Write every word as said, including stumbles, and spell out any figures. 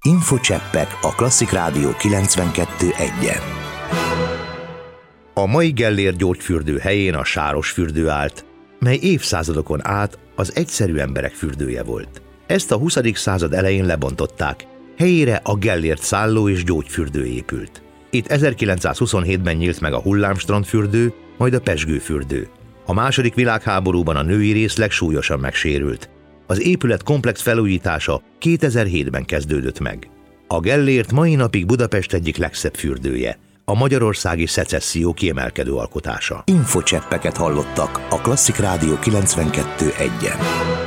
Infocseppek a Klasszik Rádió kilencvenkettő egyen. A mai Gellért gyógyfürdő helyén a Sárosfürdő állt, mely évszázadokon át az egyszerű emberek fürdője volt. Ezt a huszadik század elején lebontották, helyére a Gellért szálló és gyógyfürdő épült. Itt ezerkilencszázhuszonhétben nyílt meg a Hullámstrandfürdő, majd a Pezsgőfürdő. A második világháborúban a női részleg súlyosan megsérült. Az épület komplex felújítása kétezer-hétben kezdődött meg. A Gellért mai napig Budapest egyik legszebb fürdője, a magyarországi szecesszió kiemelkedő alkotása. Infocseppeket hallottak a Klasszik Rádió kilencvenkettő egyen.